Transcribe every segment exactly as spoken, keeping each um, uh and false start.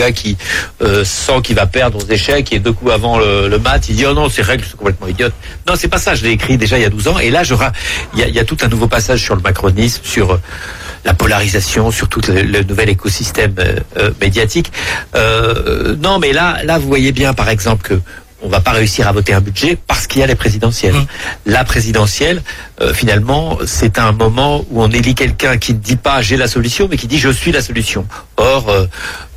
gars qui euh, sent qu'il va perdre aux échecs et deux coups avant le, le mat, il dit oh non, ces règles sont complètement idiotes. Non, c'est pas ça. Je l'ai écrit déjà il y a douze ans. Et là, je ra... il y a, il y a tout un nouveau passage sur le macronisme, sur euh, la polarisation, sur tout le, le nouvel écosystème euh, euh, médiatique. Euh, non, mais là, là, vous voyez bien, par exemple, que on va pas réussir à voter un budget parce qu'il y a les présidentielles. Mmh. La présidentielle, euh, finalement, c'est un moment où on élit quelqu'un qui ne dit pas j'ai la solution, mais qui dit je suis la solution. Or, euh,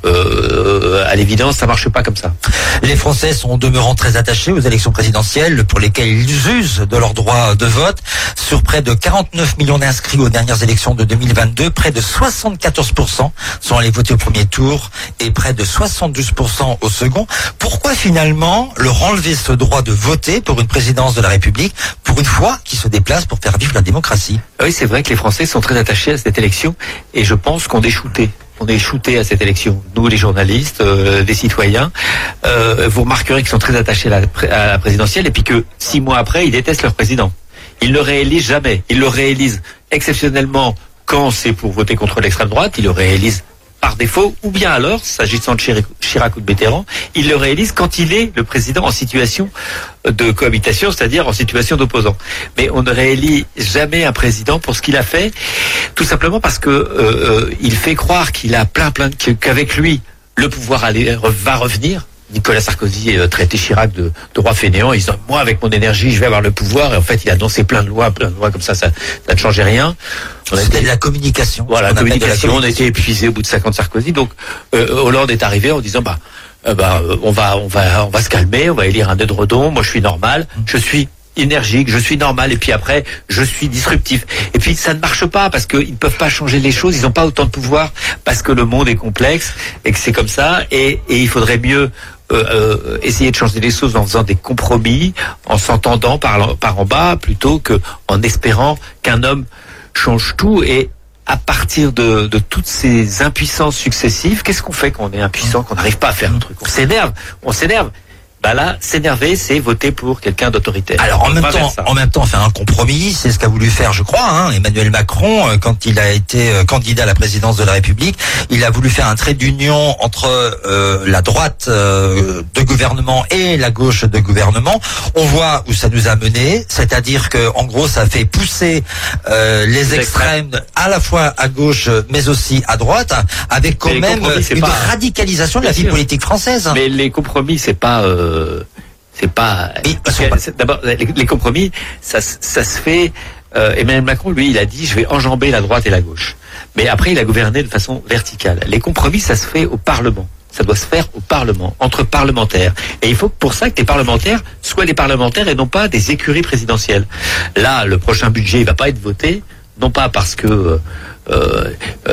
euh, à l'évidence, ça marche pas comme ça. Les Français sont demeurant très attachés aux élections présidentielles pour lesquelles ils usent de leur droit de vote. Sur près de quarante-neuf millions d'inscrits aux dernières élections de deux mille vingt-deux, près de soixante-quatorze pour cent sont allés voter au premier tour et près de soixante-douze pour cent au second. Pourquoi finalement leur enlever ce droit de voter pour une présidence de la République, pour une fois qui se déplace pour faire vivre la démocratie? Oui, c'est vrai que les Français sont très attachés à cette élection et je pense qu'on est shooté. On est shooté à cette élection. Nous, les journalistes, euh, les citoyens, euh, vous remarquerez qu'ils sont très attachés à la, à la présidentielle et puis que six mois après, ils détestent leur président. Ils ne le réélisent jamais. Ils le réélisent exceptionnellement quand c'est pour voter contre l'extrême droite. Ils le réélisent par défaut, ou bien alors, s'agissant de Chirac ou de Mitterrand, il le réalise quand il est le président en situation de cohabitation, c'est-à-dire en situation d'opposant. Mais on ne réélit jamais un président pour ce qu'il a fait, tout simplement parce que euh, il fait croire qu'il a plein plein de, qu'avec lui le pouvoir allait, va revenir. Nicolas Sarkozy euh, traitait Chirac de, de roi fainéant. Ils disent moi avec mon énergie je vais avoir le pouvoir, et en fait il a annoncé plein de lois, plein de lois comme ça, ça, ça ne changeait rien. On C'était de la communication. Voilà, la communication, la communication. On était épuisé au bout de cinq ans de Sarkozy. Donc euh, Hollande est arrivé en disant bah, euh, bah euh, on va on va on va se calmer, on va élire un Edredon. Moi je suis normal, je suis énergique, je suis normal, et puis après je suis disruptif. Et puis ça ne marche pas parce qu'ils ne peuvent pas changer les choses, ils n'ont pas autant de pouvoir parce que le monde est complexe et que c'est comme ça. Et, et il faudrait mieux Euh, euh, essayer de changer les choses en faisant des compromis, en s'entendant par, par en bas, plutôt que en espérant qu'un homme change tout. Et à partir de, de toutes ces impuissances successives, qu'est-ce qu'on fait quand on est impuissant, qu'on n'arrive pas à faire un truc? On s'énerve, on s'énerve. Bah là, s'énerver, c'est voter pour quelqu'un d'autoritaire. Alors en même temps, en même temps, faire un compromis, c'est ce qu'a voulu faire, je crois, hein, Emmanuel Macron quand il a été candidat à la présidence de la République. Il a voulu faire un trait d'union entre euh, la droite euh, de gouvernement et la gauche de gouvernement. On voit où ça nous a mené, c'est-à-dire que en gros, ça fait pousser euh, les, les extrêmes, extrêmes à la fois à gauche, mais aussi à droite, avec quand même une pas... radicalisation de la vie politique française. Mais les compromis, c'est pas euh... c'est pas, oui, parce que, c'est, d'abord les, les compromis ça, ça se fait. euh, Emmanuel Macron lui il a dit je vais enjamber la droite et la gauche, mais après il a gouverné de façon verticale. Les compromis ça se fait au Parlement, ça doit se faire au Parlement, entre parlementaires, et il faut pour ça que les parlementaires soient des parlementaires et non pas des écuries présidentielles. Là le prochain budget il va pas être voté, non pas parce que euh,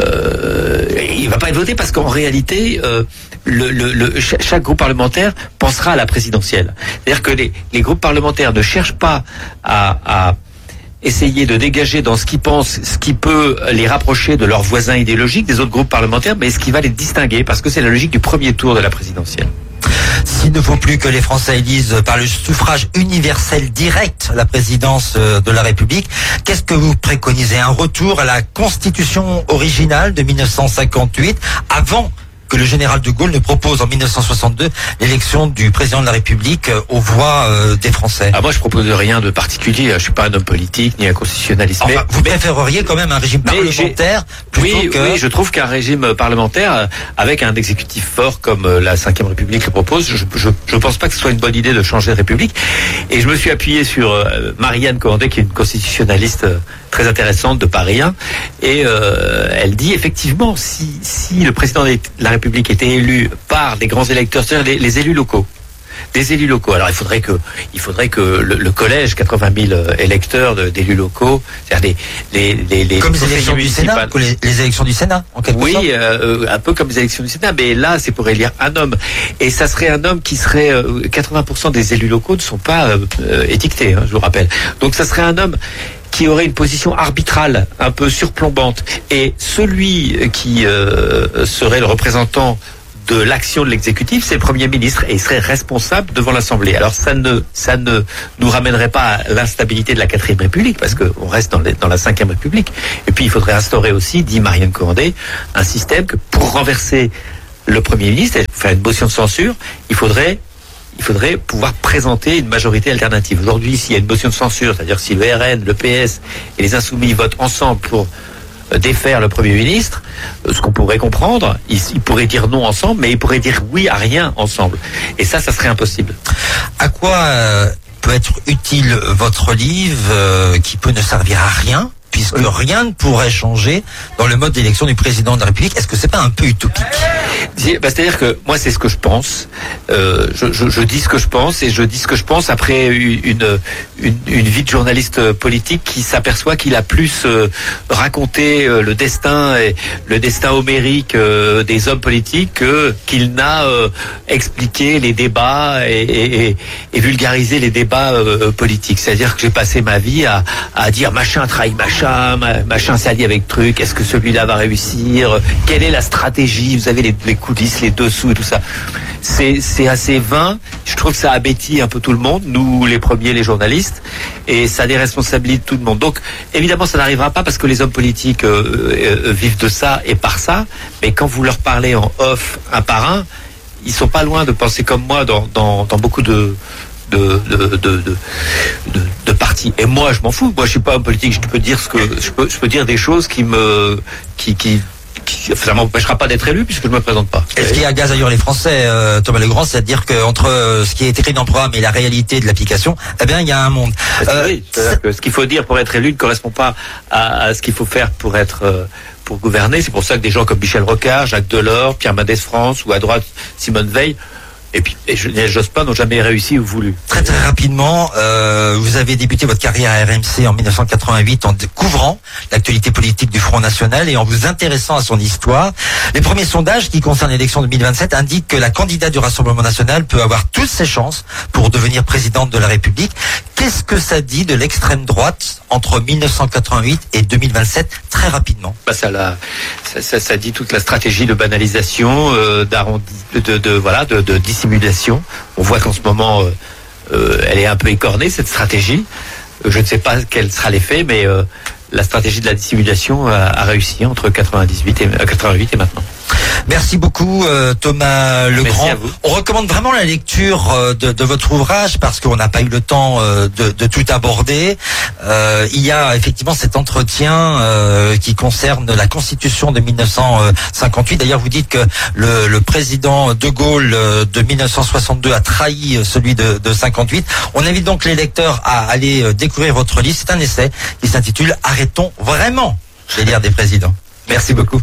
euh, il va pas être voté parce qu'en réalité euh, le, le, le, chaque groupe parlementaire pensera à la présidentielle. C'est-à-dire que les, les groupes parlementaires ne cherchent pas à, à essayer de dégager dans ce qu'ils pensent, ce qui peut les rapprocher de leurs voisins idéologiques des autres groupes parlementaires, mais ce qui va les distinguer, parce que c'est la logique du premier tour de la présidentielle. S'il ne faut plus que les Français élisent par le suffrage universel direct la présidence de la République, qu'est-ce que vous préconisez? Un retour à la Constitution originale de mille neuf cent cinquante-huit, avant que le général de Gaulle ne propose en mille neuf cent soixante-deux l'élection du président de la République aux voix euh, des Français? Ah, moi, je propose rien de particulier. Je suis pas un homme politique ni un constitutionnaliste. Enfin, mais vous préféreriez quand même un régime parlementaire plutôt oui, que... Oui, je trouve qu'un régime parlementaire avec un exécutif fort comme la cinquième République le propose, je, je, je pense pas que ce soit une bonne idée de changer de République. Et je me suis appuyé sur euh, Marianne Cohendet, qui est une constitutionnaliste euh, très intéressante de Paris un, et euh, elle dit effectivement si, si le président de la République était élu par des grands électeurs, c'est-à-dire les, les élus locaux, des élus locaux. Alors il faudrait que, il faudrait que le, le collège, quatre-vingt mille électeurs de, d'élus locaux, c'est-à-dire les, les, les, les comme les élections du Sénat, les, les élections du Sénat, en quelque oui, sorte. Oui, euh, un peu comme les élections du Sénat, mais là c'est pour élire un homme, et ça serait un homme qui serait euh, quatre-vingts pour cent des élus locaux ne sont pas euh, euh, étiquetés, hein, je vous rappelle. Donc ça serait un homme qui aurait une position arbitrale, un peu surplombante, et celui qui euh, serait le représentant de l'action de l'exécutif, c'est le Premier ministre, et il serait responsable devant l'Assemblée. Alors ça ne ça ne nous ramènerait pas à l'instabilité de la quatrième République, parce qu'on reste dans, les, dans la cinquième République. Et puis il faudrait instaurer aussi, dit Marianne Cohendet, un système que pour renverser le Premier ministre, et pour faire une motion de censure, il faudrait il faudrait pouvoir présenter une majorité alternative. Aujourd'hui, s'il y a une motion de censure, c'est-à-dire si le R N, le P S et les Insoumis votent ensemble pour défaire le Premier ministre, ce qu'on pourrait comprendre, ils, ils pourraient dire non ensemble, mais ils pourraient dire oui à rien ensemble. Et ça, ça serait impossible. À quoi euh, peut être utile votre livre euh, qui peut ne servir à rien, puisque oui. rien ne pourrait changer dans le mode d'élection du président de la République? Est-ce que c'est pas un peu utopique? Bah, c'est-à-dire que moi, c'est ce que je pense. Euh, je, je, je dis ce que je pense et je dis ce que je pense après une, une, une vie de journaliste politique qui s'aperçoit qu'il a plus euh, raconté euh, le destin et le destin homérique euh, des hommes politiques que qu'il n'a euh, expliqué les débats et, et, et, et vulgarisé les débats euh, politiques. C'est-à-dire que j'ai passé ma vie à, à dire machin trahit machin, machin s'allie avec truc. Est-ce que celui-là va réussir? Quelle est la stratégie? Vous avez les, les coulisses, les dessous et tout ça. C'est, c'est assez vain. Je trouve que ça abêtit un peu tout le monde, nous les premiers, les journalistes, et ça déresponsabilise tout le monde. Donc, évidemment, ça n'arrivera pas parce que les hommes politiques euh, euh, vivent de ça et par ça, mais quand vous leur parlez en off, un par un, ils sont pas loin de penser comme moi dans, dans, dans beaucoup de de de, de, de, de, de partis. Et moi, je m'en fous. Moi, je suis pas homme politique. Je peux dire ce que je peux, je peux dire des choses qui me qui qui ça m'empêchera pas d'être élu puisque je me présente pas. Et ce qui agace d'ailleurs les Français, euh, Thomas Legrand, c'est de dire qu'entre euh, ce qui est écrit dans le programme et la réalité de l'application, eh bien, il y a un monde. Euh, oui, c'est-à-dire que ce qu'il faut dire pour être élu ne correspond pas à, à ce qu'il faut faire pour être euh, pour gouverner. C'est pour ça que des gens comme Michel Rocard, Jacques Delors, Pierre Mendès France ou à droite Simone Veil, et puis et Lionel Jospin n'ont jamais réussi ou voulu. Très très rapidement, euh, vous avez débuté votre carrière à R M C en mille neuf cent quatre-vingt-huit en découvrant l'actualité politique du Front National et en vous intéressant à son histoire. Les premiers sondages qui concernent l'élection de deux mille vingt-sept indiquent que la candidate du Rassemblement National peut avoir toutes ses chances pour devenir présidente de la République. Qu'est-ce que ça dit de l'extrême droite entre mille neuf cent quatre-vingt-huit et deux mille vingt-sept, très rapidement? Bah ça, la, ça, ça, ça dit toute la stratégie de banalisation, euh, d'arrondi, de, de voilà, de, de dissimulation. On voit qu'en ce moment, euh, euh, elle est un peu écornée cette stratégie. Euh, je ne sais pas quel sera l'effet, mais euh, la stratégie de la dissimulation a, a réussi entre quatre-vingt-dix-huit et euh, quatre-vingt-huit et maintenant. Merci beaucoup euh, Thomas Legrand. On recommande vraiment la lecture euh, de, de votre ouvrage parce qu'on n'a pas eu le temps euh, de, de tout aborder. Euh, il y a effectivement cet entretien euh, qui concerne la Constitution de mille neuf cent cinquante-huit. D'ailleurs, vous dites que le, le président de Gaulle euh, de mille neuf cent soixante-deux a trahi celui de, de cinquante-huit. On invite donc les lecteurs à aller euh, découvrir votre livre. C'est un essai qui s'intitule « Arrêtons vraiment les lire des présidents ». Merci beaucoup.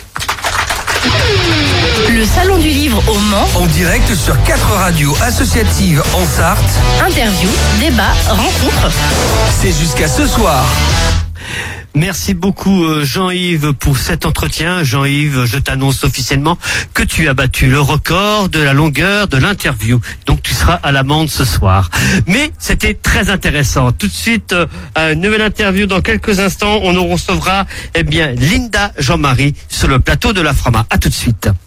Le Salon du Livre au Mans. En direct sur quatre radios associatives en Sarthe. Interview, débat, rencontre. C'est jusqu'à ce soir. Merci beaucoup Jean-Yves pour cet entretien. Jean-Yves, je t'annonce officiellement que tu as battu le record de la longueur de l'interview. Donc tu seras à l'amende ce soir. Mais c'était très intéressant. Tout de suite, euh, une nouvelle interview dans quelques instants. On nous recevra eh bien Linda Jean-Marie sur le plateau de la Frama. À tout de suite.